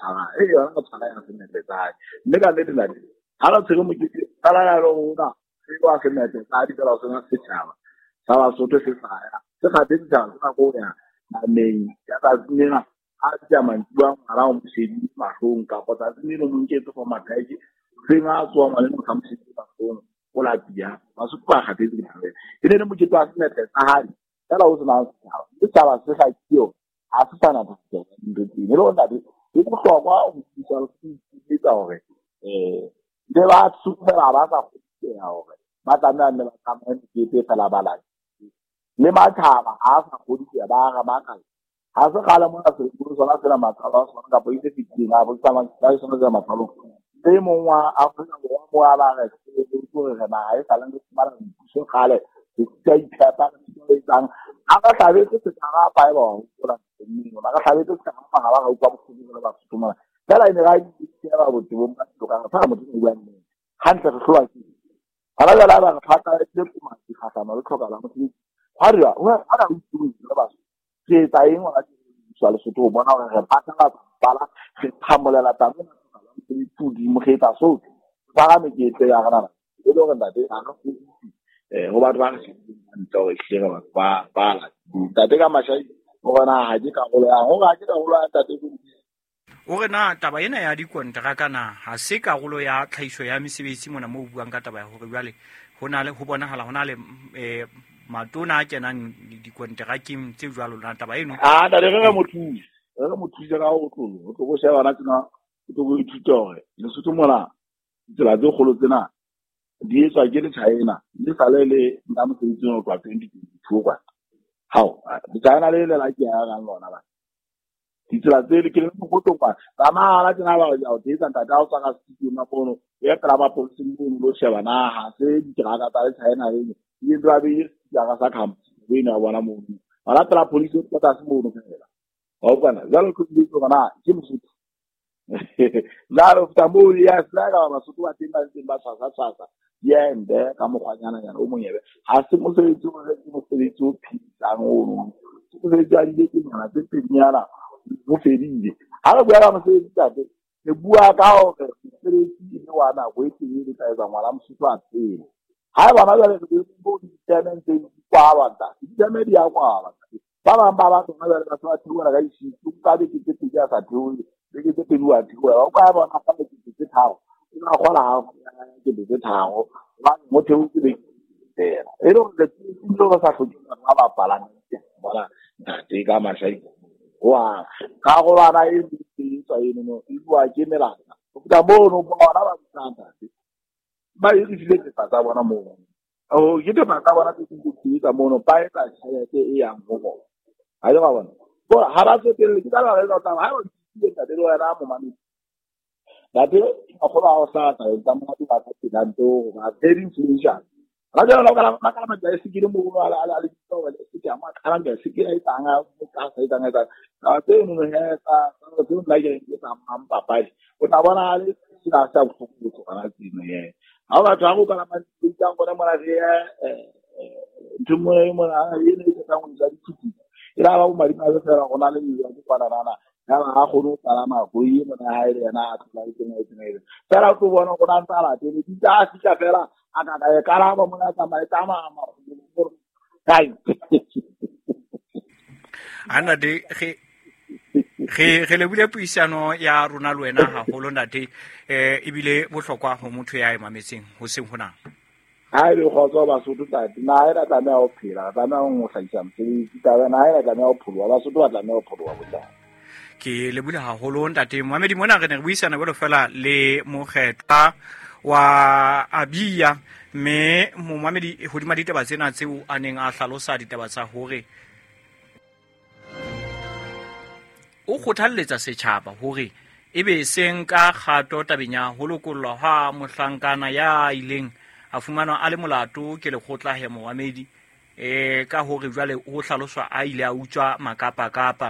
tshara yona ka tshara ya senete tsa mme ka nne la di ha ra tsere mokete tsala ya rona e wa senete tsa di ka sona setšhaba sa ba soto se saya se ga teng tsa ka go ya na meng ya ka tsena a tsa mantwa mara o mosedi mahong ka potsa tsene no mokete go makaji senga tswa male mo kamsedi ba go la dia ba se kwa ga teng ditabe ene mo mokete wa senete tsa ha ya la o sona setšhaba se ga kio a se sana ba se ndetse le rona di go hlokwa o tsitsa se tsa hore le ba tsufela ba sa go ya hore ba tsamaya le ba tsamaya ke fela ba la le mathaba a sa go di ba ga makala ha se gala mo se go sona sena matsala sona ka poite fiting a bo tsamaya ba sona tsa matsalo le mongwa a fela mo a ba ga se go re na a sala le mara so gale se tsa iphapa se tsang a ka tlabetse se ka ba ba go la mmino ba ka tlabetse se ka ba ga ba ga utlwa bofudi le ba tsoma fela ene ga di ba botse bo ba ka fa motho o bua nne hantle re hloa ke ha ba la ba phata le kuma di khatana le tlhoka la motho ha re ha ra utsi le ba se tsa eng wa tsa le soto bona re phata ba bala se phamolela tamona la motho pudi mo kheta so ba ga me ke tle ya gana le lo ga ntate a go go ba ba se ntlo e hlera ba la ntate ka mashai go bona ha di ka go ya go ga di ka go la ntate o re na taba ena ya dikontraka na ha se karolo ya tlhahiso ya mesebetsi mona mo buang ka taba ya hore jwale hona le ho bonahala hona le matona a kenang dikontrakeng tse jwalo na taba eno da le ga mothusi ga o tlo go sheba na tsena o tlo go ithuta hore le sotho mona tsela tse kgolo tsena di etswa ke le China le sale le nna mosebetsi o kwa 2022 kwa hao di China le la ke ya ga lona ba ditsela tse le ke le go topa ka mala tsena ba ya o ditsa ntata o tsaka se na bono ya tra ba polisi mo lo sheba na ha se di tra ka tsa China le di dra be ya ga sa kham we na bona mo ala tra polisi o tsaka se mo no fela o bana zalo ku di ko na ke mosotho laro tambo ya sala ba sotho ba tenda ba sa yende ka mogwanyana yana o monyebe ha se mo se itse mo se itse o phitsang o se ja di ke nyana tse penyana go fedile ha re bua ka mosebetsi tate le bua ka hore mosebetsi le wana go itseng le tsa etsa ngwana mosotho a tsene ha ba ba le go di tenen tse kwa ba ta di teme di a kwa ba ba tsona ba sa thuwa ga isi tu ka di ke tse ya sa thuwa le ke tse duwa thuwa ba ba ka le ke tse thao ina go la ke tse thao ba mo theo ke tsena e re le tlo ba sa tlhoka ba ba pala bona tate ka mashai wa ka go bana e tsitsa eno no e bua ke melana o ka bono bona ba tsanta ba e dile ke tsa bona mo o ke te ba ka bona ke tsitsa mono pa e tsa tshete e yang mo go ha le ba bona bo ha ba se tele ke tla le tsa ha o ke tsa le wena mo mami date a go ba o sa tsa tsa mo di ba tsa danto ba very influential ra ja la ka ma ja se ke mo go ala le tso le se ke ama ka nga se ke ai tanga ka sa tanga ta te no he ta to la ke ta am papa o ta bona le se na sa go go kana tsino ye ha ba twa go kana ma di tang bona mara ye ntumo mo na ye ne ta go ja di tshiti ira ba mo mari ma se ra go na le ya go pana rana ya ga go no tsala ma go yi mo na ha ile na a tla ke ne fela go bona go na tsala te di ta se ka fela aka ka e kala ba mo na tsamaya tama ma kai ana de ge le bule puisano ya rona le wena ha holo ntate ebile bohlokwa ho motho ya emametseng ho seng hona ha ile go tswa ba sotho tati na ira tla o phela ba na go hlahisa mosebetsi ta na ira tla o phulwa ba sotho ba tla o phulwa botsa ke le bule ha holo ntate Mohamedi mona re ne re buisana bolo fela le mokgetha wa Abia me Mohamedi hodima ditaba tsena tseo a neng a hlalosa ditaba tsa hore o kgothalletsa setjhaba hore ebe seng ka kgato tabeng ya ho lokollwa ha mohlankana ya ileng a fumanwa a le molato ke lekgotla he Mohamedi ka hore jwale ho hlaloswa a ile a utswa makapa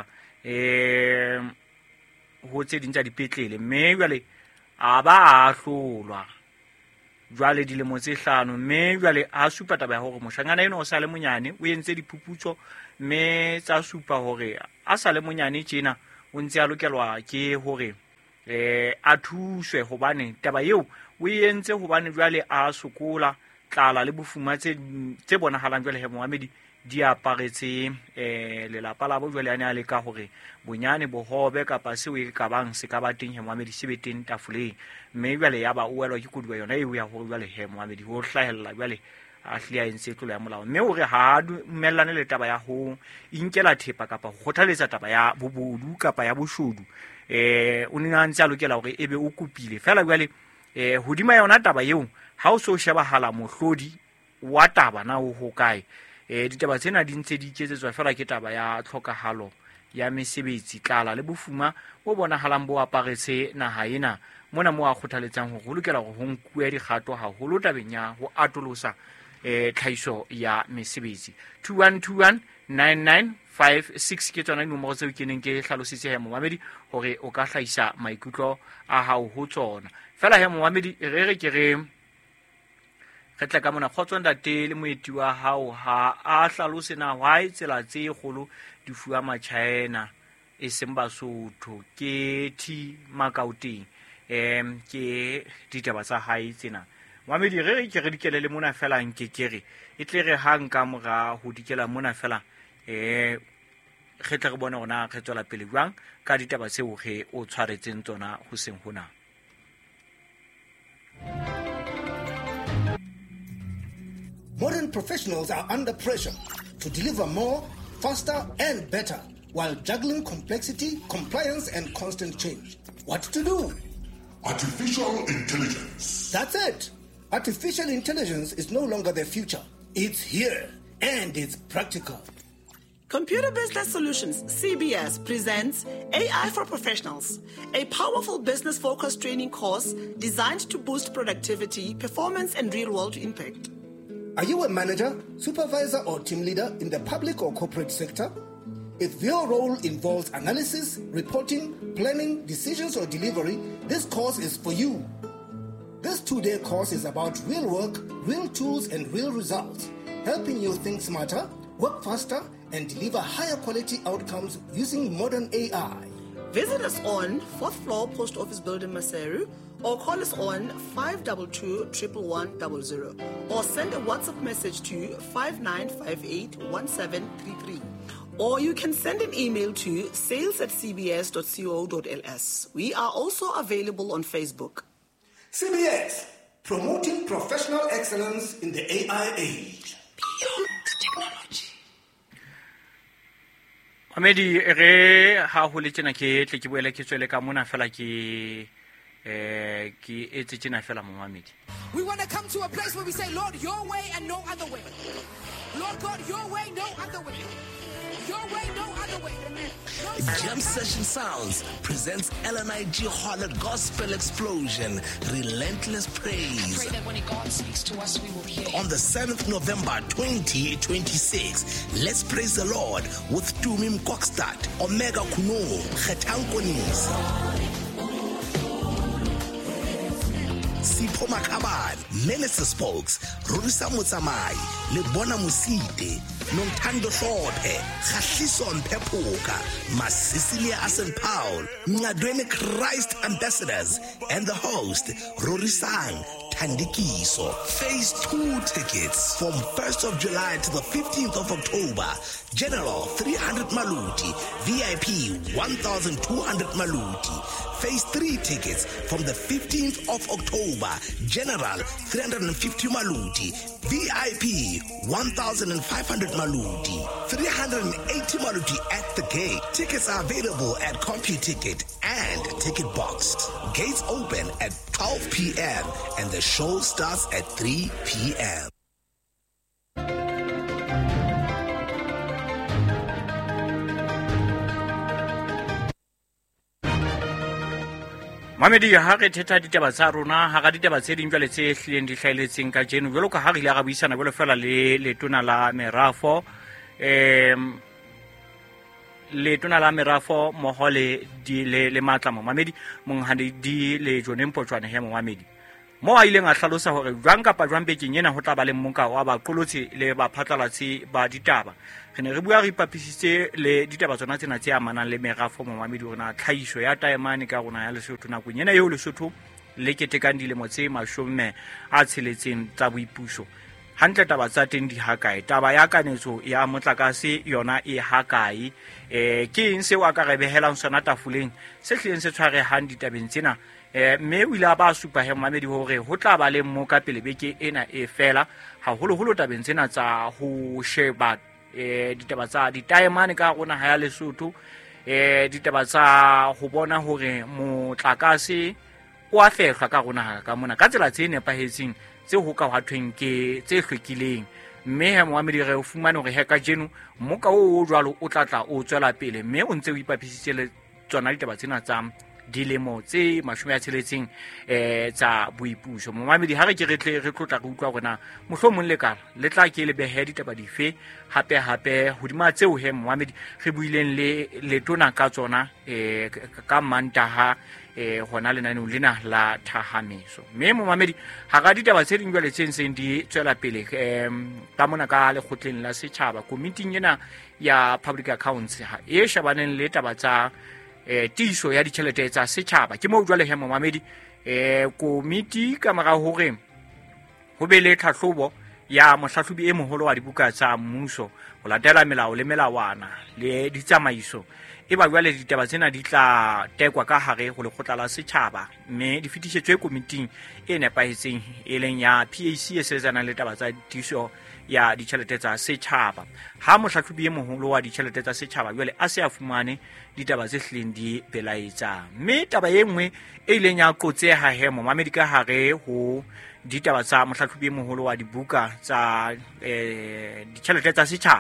ho tse dintja dipetlele mme jwale a ba a hlolwa jwale dilemo tse 5 mme jwale a supa taba ya hore moshangana eno o sa le monyane o entse diphuputso mme tsa supa hore a sa le monyane tjena o ntse a lokelwa ke hore a thuswe hobane taba eo o entse hobane jwale a sokola tlala le bofuma tse bonahalang jwale he Mohamedi di aparetse lelapa la bo jwale a ne a leka hore bonyane bohobe kapa seo e ka bang se ka ba teng he Mohamedi se be teng tafoleng mme jwale ya ba o elwa ke koduwa yona eo ya hore jwale he Mohamedi ho hlahella jwale a hlia entse tlolo ya molao mme hore ha dumellane le taba ya ho inkela thepa kapa ho kgothaletsa taba ya bobodu kapa ya boshodu o ne a ntse a lokela hore ebe o kopile fela jwale hodima yona taba eo ha o so shebahala mohlodi wa taba na o hokae ditaba tsena di ntse di iketsetswa fela ke taba ya tlhokahalo ya mesebetsi tlala le bofuma bo bonahalang bo aparetse naha ena mona mo a kgothaletsang hore ho lokela hore ho nkuwe dikgato haholo tabeng ya ho atolosa tlhahiso ya mesebetsi 2121 9956 ke tsona dinomoro tseo ke neng ke hlalositse he Mohamedi hore o ka hlahisa maikutlo a hao ho tsona fela he Mohamedi re tla ka mona kgotsong date le moeti wa hao ha a hlalose na why tsela tse kgolo di fuwa maChina e seng Basotho ke thi Makauteng ke ditaba tsa hae tsena Mohamedi re dikele le mona fela nke kere e tle re hang ka mora ho dikela mona fela re tle re bona ona re tswela pele jwang ka ditaba tseo ge o tshwaretseng tsona ho seng hona. Modern professionals are under pressure to deliver more, faster, and better while juggling complexity, compliance, and constant change. What to do? Artificial intelligence. That's it. Artificial intelligence is no longer the future. It's here, and it's practical. Computer Business Solutions, CBS, presents AI for Professionals, a powerful business-focused training course designed to boost productivity, performance, and real-world impact. Are you a manager, supervisor, or team leader in the public or corporate sector? If your role involves analysis, reporting, planning, decisions, or delivery, this course is for you. This 2-day course is about real work, real tools, and real results, helping you think smarter, work faster, and deliver higher quality outcomes using modern AI. Visit us on 4th floor Post Office Building, Maseru, or call us on 522-11100, or send a WhatsApp message to 59581733. Or you can send an email to sales@cbs.co.ls. We are also available on Facebook. CBS, promoting professional excellence in the AI age. Beyond technology. Mohamedi re ha ho le tjena ke tle ke boele ke tswele ka mona fela ke etse tjena fela Mohamedi. We want to come to a place where we say, Lord, your way and no other way. Lord God, your way, no other way. Your way, no other way. Jam Session Sounds presents LNIG Harlot Gospel Explosion, Relentless Praise. I pray that when God speaks to us, we will hear. On the 7th November 2026, let's praise the Lord with Tumim Kokstad, Omega Kuno, Khetankonis, Sipho Makaban, Minister Spokes, Rurisa Mutsamai, Lebona Musite, Nontando Hlophe, Khahlison Phepoka, Masisilia Asen Paul, Ngadwene Christ Ambassadors, and the host, Rorisang Tandikiso. Phase 2 tickets from 1st of July to the 15th of October. General 300 Maluti, VIP 1,200 Maluti. Phase 3 tickets from the 15th of October. General 350 Maluti, VIP 1,500 Maluti, 380 Maluti at the gate. Tickets are available at CompuTicket and Ticket Box. Gates open at 12 p.m. and the show starts at 3 p.m. Mohamedi ha re thetha ditaba tsa rona ha ga ditaba tse ding jwale tse hlileng di hlaeletseng ka jeno jwalo ka ha re ile ga buisana jwalo fela le letona la merafo letona la merafo mohole di le matla Mohamedi monghadi di le jone mpotjwane he Mohamedi mo a ileng a hlalosa hore jwang kapa jwang bekeng ena ho tla ba le mmoka wa baqolotsi le baphatlalatsi ba ditaba. Re ne re bua re ipapisitse le ditaba tsona tsena tse amanang le merafo Momamedi hore na tlhahiso ya taemane ka rona ya Lesotho nakong ena eo Lesotho le ketekang dilemo tse 60 tsa boipuso. Hantle taba tsa teng di hakae, taba ya kanetso ya motlakase yona e hakae, ke eng seo a ka re behelang sona tafoleng se hlileng se tshwarehang ditabeng tsena. Mme o ile a ba supa Momamedi hore ho tla ba le mmoka pele beke ena e fela haholoholo tabeng tsena tsa ho sheba ditaba tsa ditaemane ka rona ha ya Lesotho, ditaba tsa ho bona hore motlakase o a fehlwa ka rona ka mona ka tsela tse nepahetseng tse ho ka hwathweng ke tse hlwekileng. Mme Momamedi re o fumane hore heka jeno mmoka o jwalo o tlatla o tswela pele, mme o ntse o ipapisitse le tsona ditaba tsena tsa dilemo tse 60 tsa boipuso. Momamedi ha re ke re tlotla re utlwa rona mohlomong lekala le tla ke le behe ditaba dife hape hodima tseo Momamedi re buileng le letona ka tsona ka Mantaha hona lenaneo lena la thahamiso. Mme Momamedi ha ga ditaba tse ding jwale tse di tswela pele ka mona ka lekgotleng la setjhaba, komiting ena ya public accounts e shabaneng le taba tsa tiiso ya ditjhelete tsa setjhaba. Ke mo jwale Momamedi komiti ka mara hore ho be le tlhahlobo ya mohlahlobi e moholo wa dibuka tsa mmuso ho latela melao le melawana le ditsamaiso. Eba jwale ditaba tsena di tla tekwa ka hare ho lekgotla la setjhaba, mme di fetisetswe komiting e nepahetseng e leng ya PAC e sebetsanang le taba tsa tiiso ya ditjhelete tsa setjhaba. Ha mohlahlobi e moholo wa ditjhelete tsa setjhaba jwale a se a fumane ditaba tse hlileng di belaetsa. Mme taba e nngwe e ileng ya qotseha Momamedi ka hare ho ditaba tsa mohlahlobi e moholo wa dibuka tsa ditjhelete tsa setjhaba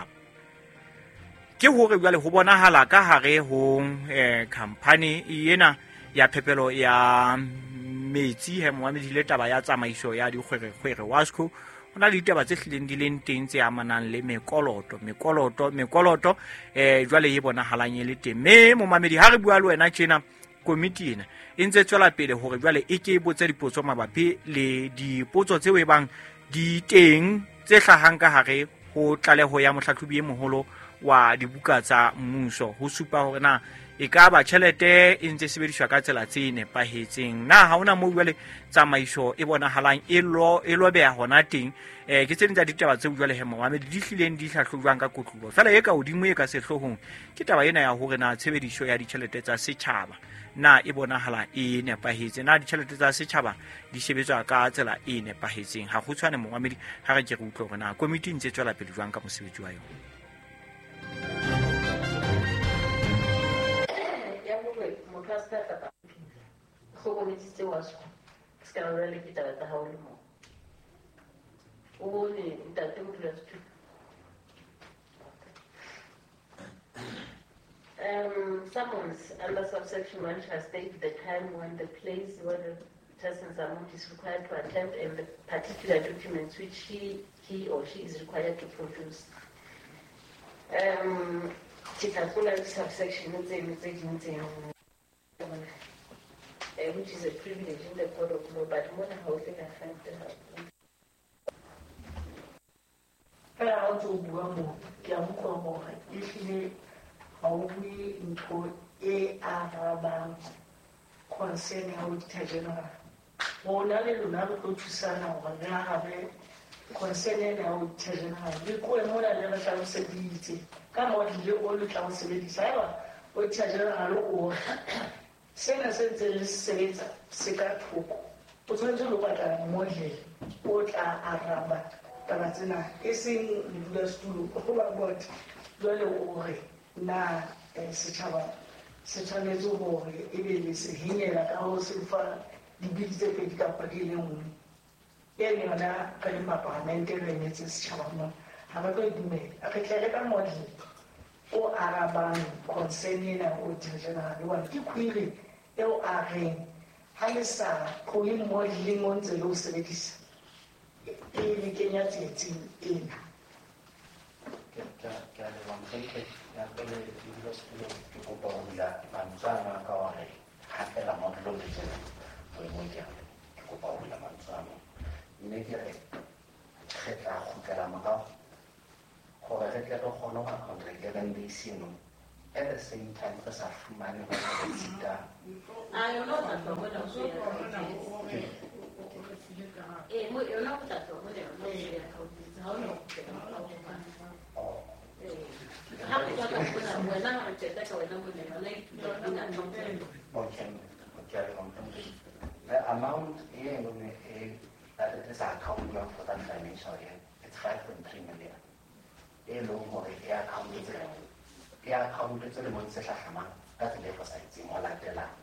ke hore jwale ho bonahala ka hare ho company ena ya phepelo ya metsi Momamedi le taba ya tsamaiso ya dikgwere Wasco hona le ditaba tse hlileng di leng teng tse amanang le mekoloto jwale e bonahalang e le teng. Mme Momamedi ha re bua le wena tjena komiti ena e ntse tswela pele hore jwale e ke botse dipotso mabapi le dipotso tseo e bang di teng tse hlahang ka hare ho tlaleho ya mohlahlobi e moholo wa dibuka tsa mmuso ho supa hore na e ka ba tjhelete e ntse sebediswa ka tsela tse nepahetseng. Na ha ona mo jwale tsamaiso e bonahalang e lobeha hona teng. Ke tse ding tsa ditaba tseo jwale Momamedi di hlileng di hlahlojwang ka kotluwa fela e ka hodimo e ka sehlohong ke taba ena ya hore na tshebediso ya ditjhelete tsa setjhaba na e bonahala e nepahetse, na ditjhelete tsa setjhaba di sebetswa ka tsela e nepahetseng. Ha go tshwane Momamedi ha re ke re utlwa hore na komiti ntse tswela pele jwang ka mosebetsi wa yona. Summons under subsection 1 shall state the time when the place where the person's amount is required to attend and the particular documents which he or she is required to produce. Subsection which is a privilege in the code of law, but more than how they affect concern ya auditor general bona le lona re tlo thusana hore re arabe concern ya auditor general le ko mona le re tla sebeditse ka modile o le tla sebedisa eba auditor general o sena se ntse le sebetsa se ka thoko o tshwanetse lo batla modile o tla araba taba tsena e seng le dula stulo go ba bot jwale o re na setjhaba se tshwanetse hore e be le se hinyela ka ho se fa dibili tse pedi kapa di le nngwe e yona ka parlamente re emetse setjhaba mona ha ba tlo dumela a re tlele ka modile o arabang concern ena o general wa ke query eo a reng ha le sa khoi modile mo ntse lo sebedisa e le kenya tsetsing ena mme ke re re tla kgutlela morao gore re tle re kgone go account 11 days eno at the same time re sa fumane ba re tsita the amount that it is accounted for that financial year, it's 5.3 million. Accounted to the months that's the level sites in all that the land.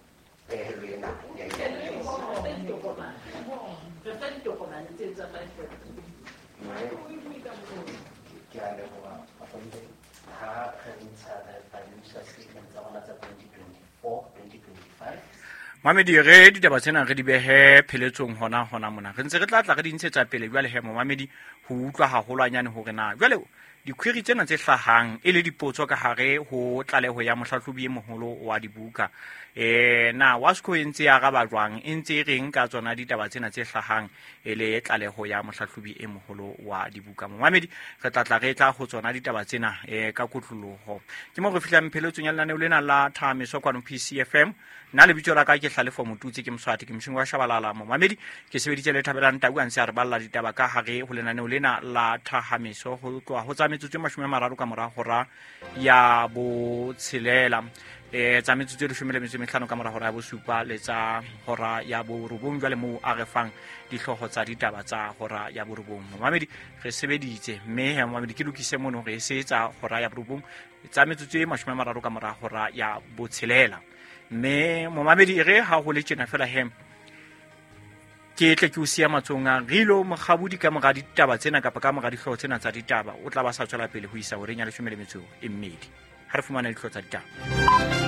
Mamedi re ditaba tsena re di behe pheletsong hona mona re ntse re tla re di ntshetsa pele jwale he Mamedi ho utlwa haholwanyane hore na jwale diquery tsena tse hlahang e le dipotso ka hare ho tlaleho ya mohlahlobi e moholo wa dibuka na Wasco entse ya ga jwang entse reng ka tsona ditaba tsena tse hlahang e le tlaleho ya mohlahlobi e moholo wa dibuka Mamedi re tla re tla go tsona ditaba tsena ka kotloloho ke mo re fihlang pheletsong ya lenaneo lena la Thamiso kwano PCFM na le bitso la ka ke Hlalefo Motutsi ke Mswati ke Mshingo wa Shabalala Mamedi ke sebeditse le Thabelang Tabu a ntse a re balla ditaba ka hare ho lenaneo lena la Thamiso ho tloa ho tsa metsotso 30 ka mora hora ya bo tshelela tsa metsotso 15 ka mora hora ya bo supa le tsa hora ya bo robong jwale mo a re fang dihloho tsa ditaba tsa hora ya bo robong Mamedi re sebeditse mme he Mamedi ke lokise mono re se tsa hora ya bo robong tsa metsotso 30 ka mora hora ya bo tshelela mme Mamedi re ha ho le tjena fela he ke tle ke o sia matsonga rilo mogabudi ka mora ditaba tsena kapa ka mora dihloho tsena tsa ditaba o tla ba sa tswela pele ho isa ho renya le 12 ha re fumana dihloho tsa ditaba